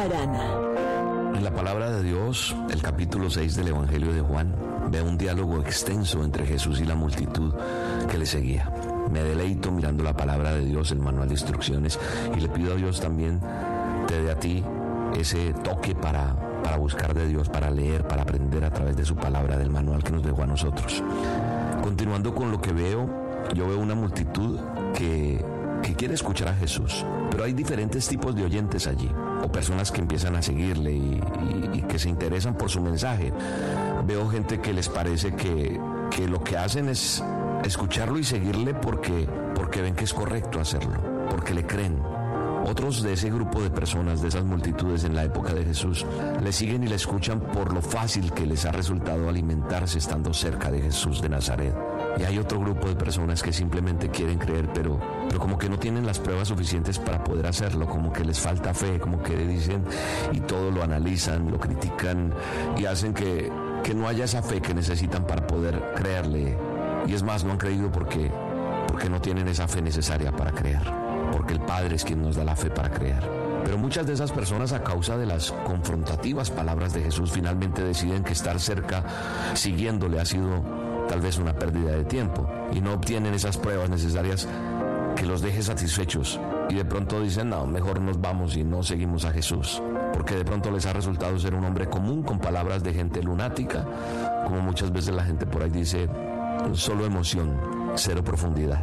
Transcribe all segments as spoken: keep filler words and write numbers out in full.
Arana. En la palabra de Dios, el capítulo seis del Evangelio de Juan, ve un diálogo extenso entre Jesús y la multitud que le seguía. Me deleito mirando la palabra de Dios, el manual de instrucciones, y le pido a Dios también te dé a ti ese toque para, para buscar de Dios, para leer, para aprender a través de su palabra, del manual que nos dejó a nosotros. Continuando con lo que veo, yo veo una multitud que, que quiere escuchar a Jesús, pero hay diferentes tipos de oyentes allí, o personas que empiezan a seguirle y, y, y que se interesan por su mensaje. Veo gente que les parece que, que lo que hacen es escucharlo y seguirle porque, porque ven que es correcto hacerlo, porque le creen. Otros de ese grupo de personas, de esas multitudes en la época de Jesús, le siguen y le escuchan por lo fácil que les ha resultado alimentarse estando cerca de Jesús de Nazaret. Y hay otro grupo de personas que simplemente quieren creer, pero, pero como que no tienen las pruebas suficientes para poder hacerlo, como que les falta fe, como que dicen y todo lo analizan, lo critican y hacen que, que no haya esa fe que necesitan para poder creerle. Y es más, no han creído porque, porque no tienen esa fe necesaria para creer, porque el Padre es quien nos da la fe para creer. Pero muchas de esas personas, a causa de las confrontativas palabras de Jesús, finalmente deciden que estar cerca, siguiéndole, ha sido tal vez una pérdida de tiempo, y no obtienen esas pruebas necesarias que los deje satisfechos, y de pronto dicen, no, mejor nos vamos y no seguimos a Jesús, porque de pronto les ha resultado ser un hombre común con palabras de gente lunática, como muchas veces la gente por ahí dice, solo emoción, cero profundidad.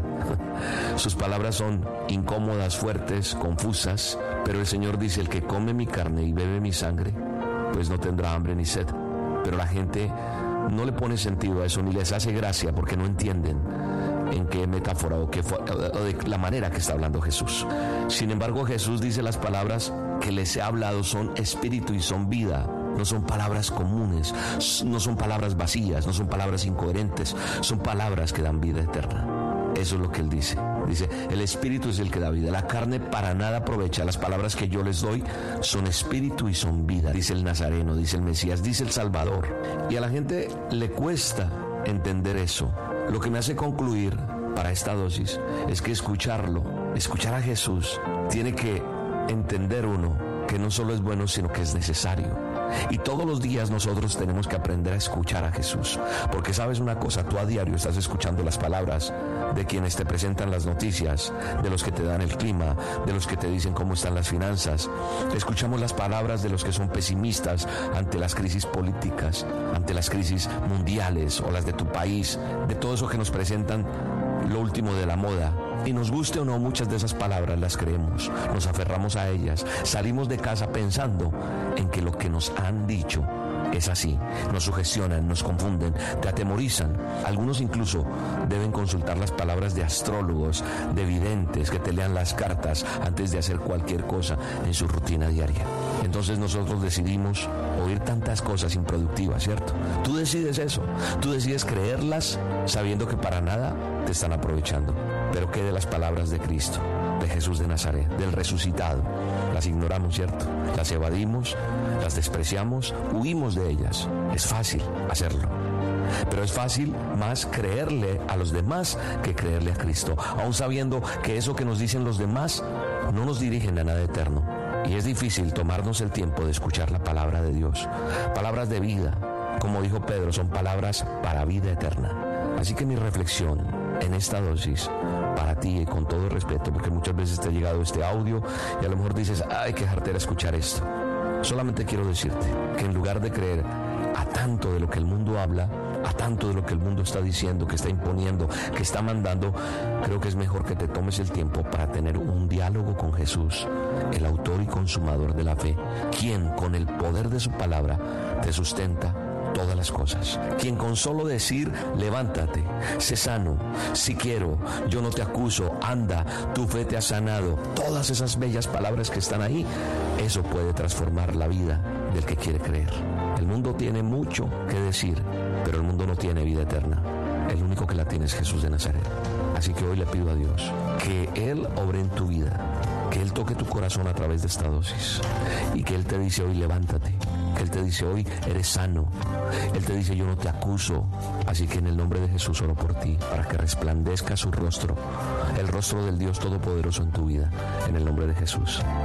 Sus palabras son incómodas, fuertes, confusas, pero el Señor dice, el que come mi carne y bebe mi sangre, pues no tendrá hambre ni sed. Pero la gente no le pone sentido a eso, ni les hace gracia, porque no entienden en qué metáfora o, qué, o de la manera que está hablando Jesús. Sin embargo, Jesús dice las palabras que les he hablado son espíritu y son vida. No son palabras comunes, no son palabras vacías, no son palabras incoherentes, son palabras que dan vida eterna. Eso es lo que Él dice. Dice, el espíritu es el que da vida, la carne para nada aprovecha. Las palabras que yo les doy son espíritu y son vida, dice el Nazareno, dice el Mesías, dice el Salvador. Y a la gente le cuesta entender eso. Lo que me hace concluir para esta dosis es que escucharlo, escuchar a Jesús, tiene que entender uno que no solo es bueno, sino que es necesario. Y todos los días nosotros tenemos que aprender a escuchar a Jesús, porque sabes una cosa, tú a diario estás escuchando las palabras de quienes te presentan las noticias, de los que te dan el clima, de los que te dicen cómo están las finanzas. Escuchamos las palabras de los que son pesimistas ante las crisis políticas, ante las crisis mundiales o las de tu país, de todo eso que nos presentan, lo último de la moda. Y nos guste o no, muchas de esas palabras las creemos, nos aferramos a ellas, salimos de casa pensando en que lo que nos han dicho es así, nos sugestionan, nos confunden, te atemorizan. Algunos incluso deben consultar las palabras de astrólogos, de videntes que te lean las cartas antes de hacer cualquier cosa en su rutina diaria. Entonces nosotros decidimos oír tantas cosas improductivas, ¿cierto? Tú decides eso, tú decides creerlas sabiendo que para nada te están aprovechando. Pero ¿qué de las palabras de Cristo, de Jesús de Nazaret, del resucitado? Las ignoramos, ¿cierto? Las evadimos, las despreciamos, huimos de ellas. Es fácil hacerlo. Pero es fácil más creerle a los demás que creerle a Cristo, aun sabiendo que eso que nos dicen los demás no nos dirigen a nada eterno. Y es difícil tomarnos el tiempo de escuchar la palabra de Dios. Palabras de vida, como dijo Pedro, son palabras para vida eterna. Así que mi reflexión en esta dosis, para ti y con todo respeto, porque muchas veces te ha llegado este audio y a lo mejor dices, ay, qué jartera escuchar esto. Solamente quiero decirte que en lugar de creer a tanto de lo que el mundo habla, a tanto de lo que el mundo está diciendo, que está imponiendo, que está mandando, creo que es mejor que te tomes el tiempo para tener un diálogo con Jesús, el autor y consumador de la fe, quien con el poder de su palabra te sustenta todas las cosas, quien con solo decir levántate, sé sano, si quiero, yo no te acuso, anda, tu fe te ha sanado, todas esas bellas palabras que están ahí, eso puede transformar la vida del que quiere creer. El mundo tiene mucho que decir, pero el mundo no tiene vida eterna. El único que la tiene es Jesús de Nazaret. Así que hoy le pido a Dios que Él obre en tu vida, que Él toque tu corazón a través de esta dosis y que Él te dice hoy levántate, que Él te dice hoy eres sano, Él te dice yo no te acuso. Así que en el nombre de Jesús oro por ti, para que resplandezca su rostro, el rostro del Dios Todopoderoso en tu vida, en el nombre de Jesús.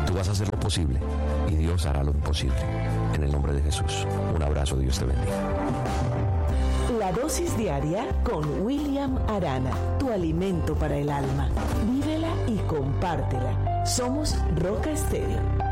Tú vas a hacer lo posible y Dios hará lo imposible. En el nombre de Jesús. Un abrazo, Dios te bendiga. La dosis diaria con William Arana, tu alimento para el alma. Vívela y compártela. Somos Roca Estéreo.